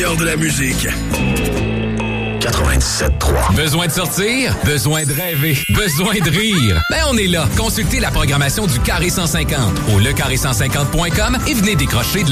meilleur de la musique. 97.3. Besoin de sortir? Besoin de rêver? Besoin de rire? Ben, on est là. Consultez la programmation du Carré 150 au lecarré150.com et venez décrocher de